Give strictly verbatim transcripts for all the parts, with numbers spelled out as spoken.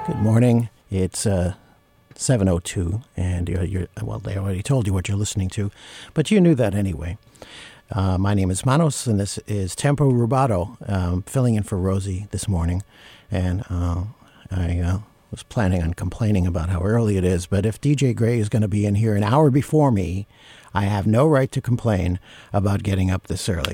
Good morning. It's uh, seven oh two, and you're, you're, well, they already told you what you're listening to, but you knew that anyway. Uh, my name is Manos, and this is Tempo Rubato, um, filling in for Rosie this morning. And uh, I uh, was planning on complaining about how early it is, but if D J Gray is going to be in here an hour before me, I have no right to complain about getting up this early.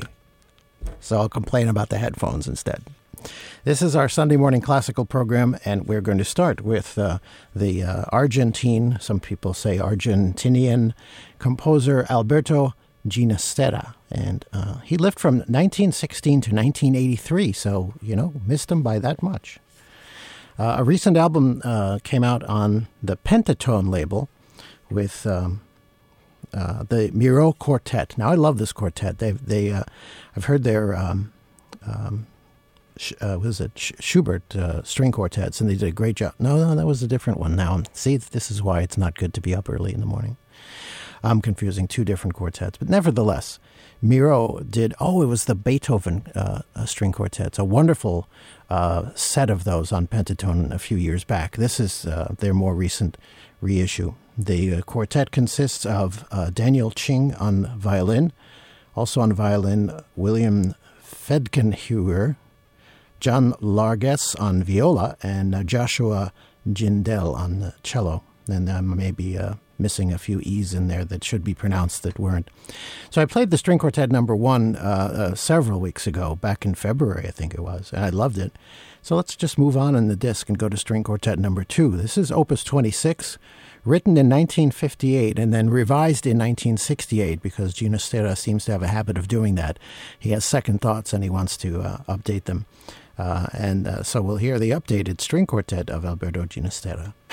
So I'll complain about the headphones instead. This is our Sunday morning classical program, and we're going to start with uh, the uh, Argentine, some people say Argentinian, composer Alberto Ginastera. And uh, he lived from nineteen sixteen to nineteen eighty-three, so, you know, missed him by that much. Uh, a recent album uh, came out on the Pentatone label with um, uh, the Miro Quartet. Now, I love this quartet. They, they, uh, I've heard their... Um, um, Uh, was it Schubert uh, string quartets, and they did a great job. No, no, that was a different one. Now, see, this is why it's not good to be up early in the morning. I'm confusing two different quartets, but nevertheless, Miro did. Oh, it was the Beethoven uh, uh, string quartets. A wonderful uh, set of those on Pentatone a few years back. This is uh, their more recent reissue. The uh, quartet consists of uh, Daniel Ching on violin, also on violin William Fedkenhuer, John Largess on viola, and uh, Joshua Jindel on the cello. And I may be uh, missing a few E's in there that should be pronounced that weren't. So I played the string quartet number one uh, uh, several weeks ago, back in February, I think it was, and I loved it. So let's just move on in the disc and go to string quartet number two. This is Opus twenty-six, written in nineteen fifty-eight and then revised in nineteen sixty-eight, because Ginastera seems to have a habit of doing that. He has second thoughts and he wants to uh, update them. Uh, and uh, so we'll hear the updated string quartet of Alberto Ginastera.